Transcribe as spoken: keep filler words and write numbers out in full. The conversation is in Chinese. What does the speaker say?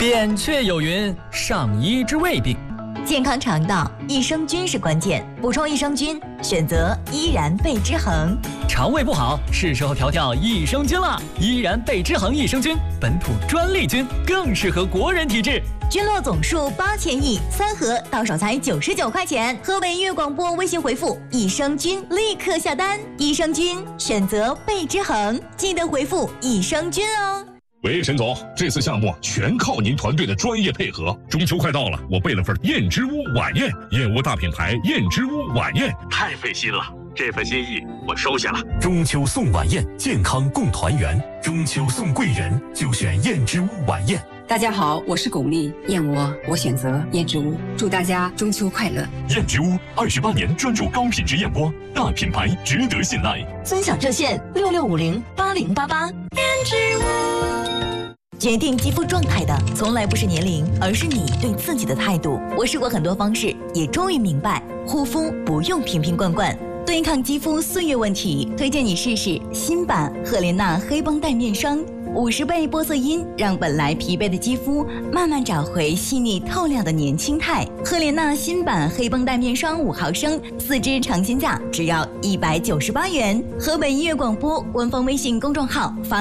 扁鹊有云：上医治未病。 健康肠道，益生菌是关键，补充益生菌，选择依然贝之恒。 肠胃不好，是时候调调益生菌了。依然贝之恒益生菌，本土专利菌，更适合国人体质。 菌落总数八千亿，三盒到手才九十九块钱。河北音乐广播微信回复益生菌，立刻下单。益生菌选择贝之恒，记得回复益生菌哦。 喂，沈总，这次项目全靠您团队的专业配合。中秋快到了，我备了份燕之屋晚宴，燕窝大品牌燕之屋晚宴， 太费心了，这份心意我收下了。 中秋送晚宴，健康共团圆。中秋送贵人，就选燕之屋晚宴。 大家好，我是巩俐，燕窝我选择燕之屋，祝大家中秋快乐。 燕之屋二十八年专注高品质燕窝，大品牌值得信赖。 尊享热线六六五零八零八八。燕之屋。决定肌肤状态的从来不是年龄，而是你对自己的态度。我试过很多方式，也终于明白，护肤不用瓶瓶罐罐。对抗肌肤岁月问题，推荐你试试新版赫莲娜黑绷带面霜，五十倍玻色因，让本来疲惫的肌肤慢慢找回细腻透亮的年轻态。赫莲娜新版黑绷带面霜五毫升，四支尝鲜价只要一百九十八元。河北音乐广播官方微信公众号发